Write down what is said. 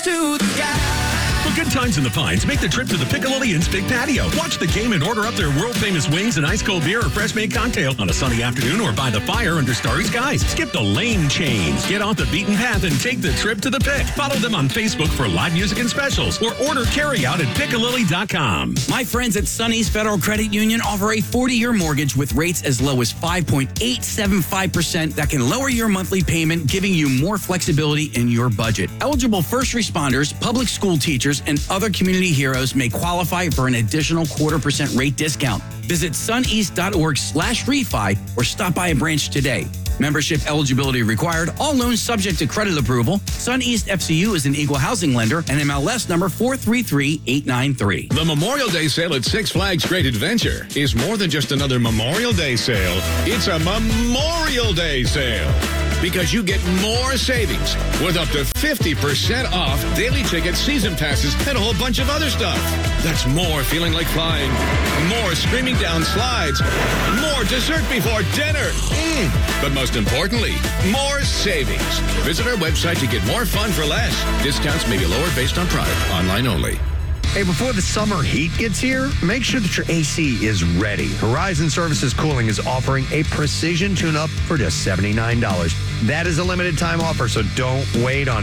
To the sky. For good times in the Pines, make the trip to the Piccolilli Inn's Big Patio. Watch the game and order up their world-famous wings and ice-cold beer or fresh-made cocktail on a sunny afternoon or by the fire under starry skies. Skip the lane change. Get off the beaten path and take the trip to the Pic. Follow them on Facebook for live music and specials or order carryout at Piccolilli.com. My friends at Sunny's Federal Credit Union offer a 40-year mortgage with rates as low as 5.875% that can lower your monthly payment, giving you more flexibility in your budget. Eligible first responders, public school teachers, and other community heroes may qualify for an additional 0.25% rate discount. Visit suneast.org/refi or stop by a branch today. Membership eligibility required. All loans subject to credit approval. SunEast FCU is an equal housing lender and MLS number 433893. The Memorial Day sale at Six Flags Great Adventure is more than just another Memorial Day sale. It's a Memorial Day sale. Because you get more savings with up to 50% off daily tickets, season passes, and a whole bunch of other stuff. That's more feeling like flying, more screaming down slides, more dessert before dinner. But most importantly, more savings. Visit our website to get more fun for less. Discounts may be lower based on product. Online only. Hey, before the summer heat gets here, make sure that your AC is ready. Horizon Services Cooling is offering a precision tune-up for just $79. That is a limited time offer, so don't wait on